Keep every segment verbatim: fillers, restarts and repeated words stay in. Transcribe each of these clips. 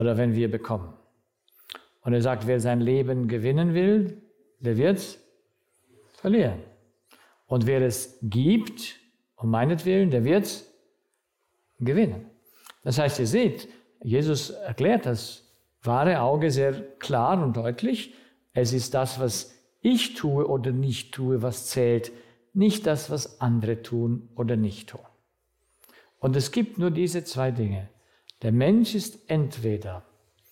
oder wenn wir bekommen. Und er sagt, wer sein Leben gewinnen will, der wird es verlieren. Und wer es gibt, um meinetwillen, der wird es gewinnen. Das heißt, ihr seht, Jesus erklärt das wahre Auge sehr klar und deutlich. Es ist das, was ich tue oder nicht tue, was zählt, nicht das, was andere tun oder nicht tun. Und es gibt nur diese zwei Dinge. Der Mensch ist entweder,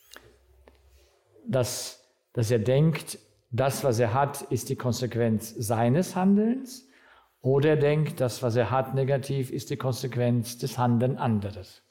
dass, dass er denkt, das, was er hat, ist die Konsequenz seines Handelns, oder er denkt, das, was er hat, negativ, ist die Konsequenz des Handelns anderes.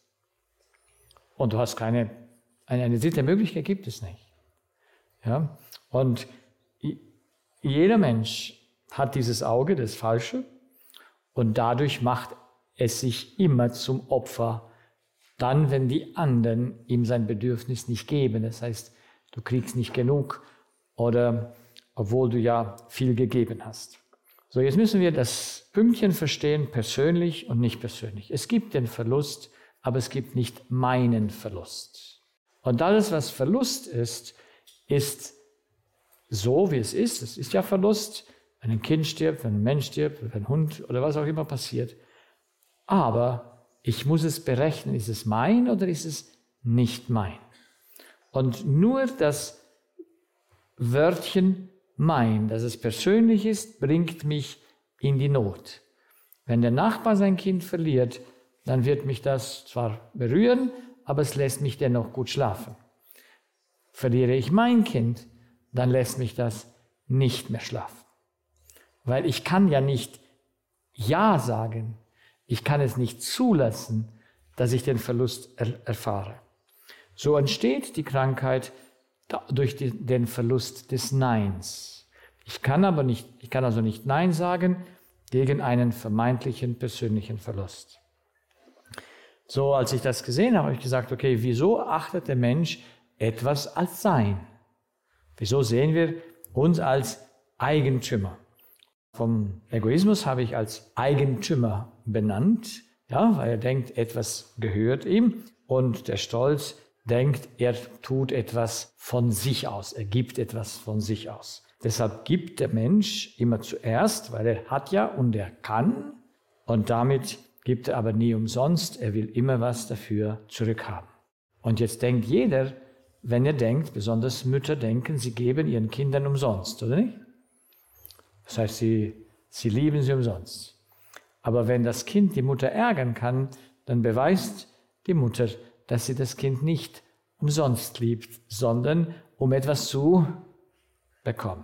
Und du hast keine, eine, eine dritte Möglichkeit gibt es nicht. Ja? Und jeder Mensch hat dieses Auge, das Falsche, und dadurch macht es sich immer zum Opfer, dann, wenn die anderen ihm sein Bedürfnis nicht geben. Das heißt, du kriegst nicht genug, oder obwohl du ja viel gegeben hast. So, jetzt müssen wir das Pünktchen verstehen, persönlich und nicht persönlich. Es gibt den Verlust, aber es gibt nicht meinen Verlust. Und alles, was Verlust ist, ist so, wie es ist. Es ist ja Verlust, wenn ein Kind stirbt, wenn ein Mensch stirbt, wenn ein Hund oder was auch immer passiert. Aber ich muss es berechnen, ist es mein oder ist es nicht mein? Und nur das Wörtchen mein, dass es persönlich ist, bringt mich in die Not. Wenn der Nachbar sein Kind verliert, dann wird mich das zwar berühren, aber es lässt mich dennoch gut schlafen. Verliere ich mein Kind, dann lässt mich das nicht mehr schlafen. Weil ich kann ja nicht Ja sagen, ich kann es nicht zulassen, dass ich den Verlust er- erfahre. So entsteht die Krankheit durch die, den Verlust des Neins. Ich kann aber nicht, ich kann also nicht Nein sagen gegen einen vermeintlichen persönlichen Verlust. So, als ich das gesehen habe, habe ich gesagt, okay, wieso achtet der Mensch etwas als sein? Wieso sehen wir uns als Eigentümer? Vom Egoismus habe ich als Eigentümer benannt, ja, weil er denkt, etwas gehört ihm, und der Stolz denkt, er tut etwas von sich aus, er gibt etwas von sich aus. Deshalb gibt der Mensch immer zuerst, weil er hat ja und er kann, und damit gibt er aber nie umsonst, er will immer was dafür zurückhaben. Und jetzt denkt jeder, wenn er denkt, besonders Mütter denken, sie geben ihren Kindern umsonst, oder nicht? Das heißt, sie, sie lieben sie umsonst. Aber wenn das Kind die Mutter ärgern kann, dann beweist die Mutter, dass sie das Kind nicht umsonst liebt, sondern um etwas zu bekommen.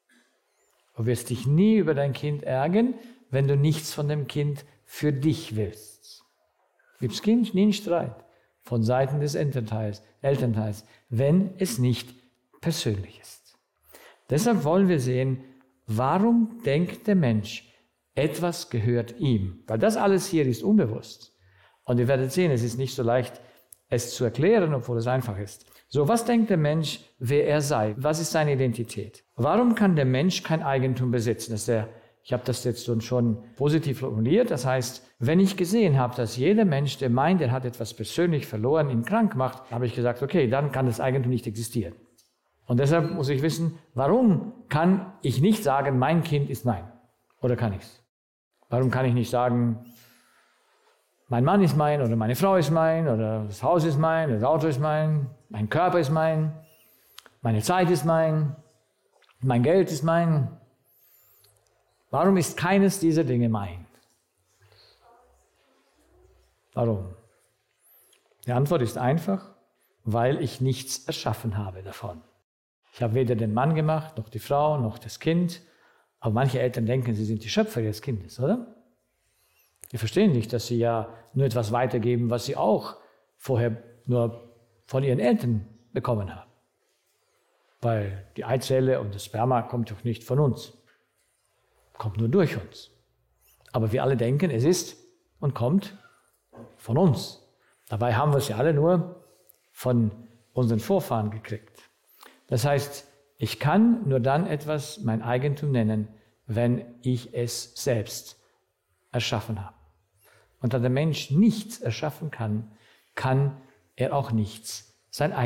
Du wirst dich nie über dein Kind ärgern, wenn du nichts von dem Kind für dich willst. Gibt es Kind nie einen Streit von Seiten des Elternteils, Elternteils, wenn es nicht persönlich ist. Deshalb wollen wir sehen, warum denkt der Mensch, etwas gehört ihm? Weil das alles hier ist unbewusst. Und ihr werdet sehen, es ist nicht so leicht, es zu erklären, obwohl es einfach ist. So, was denkt der Mensch, wer er sei? Was ist seine Identität? Warum kann der Mensch kein Eigentum besitzen? Das ist der, ich habe das jetzt schon positiv formuliert. Das heißt, wenn ich gesehen habe, dass jeder Mensch, der meint, er hat etwas persönlich verloren, ihn krank macht, habe ich gesagt, okay, dann kann das Eigentum nicht existieren. Und deshalb muss ich wissen, warum kann ich nicht sagen, mein Kind ist mein? Oder kann ich es? Warum kann ich nicht sagen, mein Mann ist mein oder meine Frau ist mein oder das Haus ist mein, das Auto ist mein, mein Körper ist mein, meine Zeit ist mein, mein Geld ist mein. Warum ist keines dieser Dinge mein? Warum? Die Antwort ist einfach, weil ich nichts erschaffen habe davon. Ich habe weder den Mann gemacht, noch die Frau, noch das Kind. Aber manche Eltern denken, sie sind die Schöpfer ihres Kindes, oder? Die verstehen nicht, dass sie ja nur etwas weitergeben, was sie auch vorher nur von ihren Eltern bekommen haben. Weil die Eizelle und das Sperma kommt doch nicht von uns. Kommt nur durch uns. Aber wir alle denken, es ist und kommt von uns. Dabei haben wir es ja alle nur von unseren Vorfahren gekriegt. Das heißt, ich kann nur dann etwas mein Eigentum nennen, wenn ich es selbst erschaffen habe. Und da der Mensch nichts erschaffen kann, kann er auch nichts sein